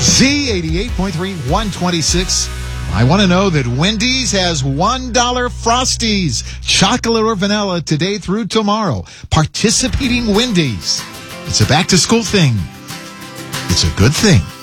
Z88.3, 126. I want to know that Wendy's has $1 Frosties, chocolate or vanilla, today through tomorrow. Participating Wendy's. It's a back-to-school thing. It's a good thing.